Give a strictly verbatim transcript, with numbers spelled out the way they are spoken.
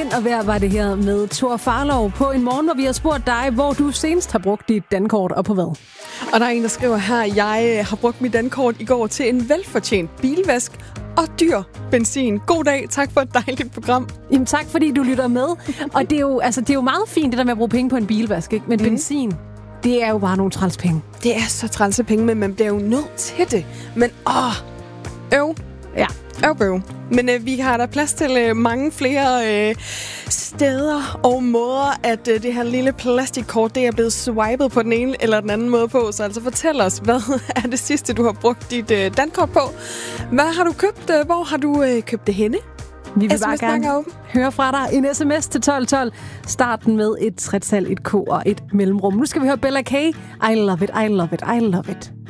Vind og vejr var det her med Thor Farlov på en morgen, hvor vi har spurgt dig, hvor du senest har brugt dit dankort og på hvad. Og der er en, der skriver her, jeg har brugt mit dankort i går til en velfortjent bilvask og dyr benzin. God dag, tak for et dejligt program. Jamen tak, fordi du lytter med. Og det er jo, altså, det er jo meget fint, det der med at bruge penge på en bilvask, ikke? Men mm. benzin, det er jo bare nogle træls penge. Det er så trælse penge, men man bliver jo nødt til det. Men åh, øv. Ja. Øv, øv. Men øh, vi har der plads til øh, mange flere øh, steder og måder, at øh, det her lille plastikkort, det er blevet swipet på den ene eller den anden måde på. Så altså fortæl os, hvad er det sidste, du har brugt dit øh, dankort på? Hvad har du købt? Øh, hvor har du øh, købt det henne? Vi vil bare gerne høre fra dig. En sms til tolv tolv. Start den med et tretal, et K og et mellemrum. Nu skal vi høre Bella K. I love it, I love it, I love it.